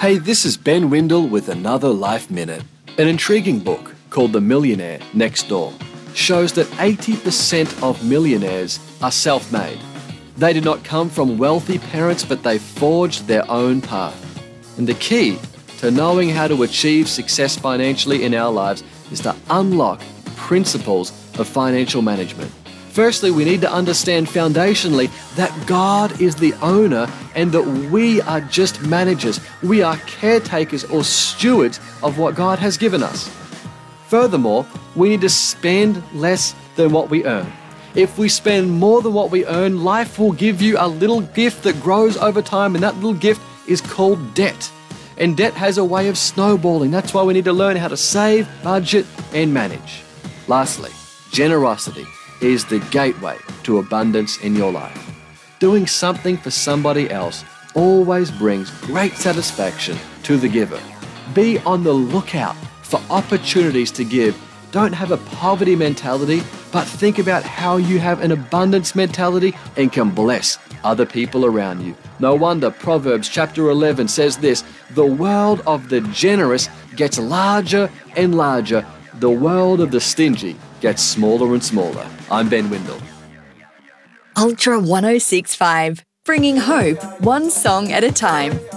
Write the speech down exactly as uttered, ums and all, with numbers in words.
Hey, this is Ben Windle with another Life Minute. An intriguing book called The Millionaire Next Door shows that eighty percent of millionaires are self-made. They did not come from wealthy parents, but they forged their own path. And the key to knowing how to achieve success financially in our lives is to unlock principles of financial management. Firstly, we need to understand foundationally that God is the owner and that we are just managers. We are caretakers or stewards of what God has given us. Furthermore, we need to spend less than what we earn. If we spend more than what we earn, life will give you a little gift that grows over time, and that little gift is called debt. And debt has a way of snowballing. That's why we need to learn how to save, budget, and manage. Lastly, generosity is the gateway to abundance in your life. Doing something for somebody else always brings great satisfaction to the giver. Be on the lookout for opportunities to give. Don't have a poverty mentality, but think about how you have an abundance mentality and can bless other people around you. No wonder Proverbs chapter eleven says this: the world of the generous gets larger and larger. The world of the stingy gets smaller and smaller. I'm Ben Windle. Ultra one oh six point five, bringing hope one song at a time.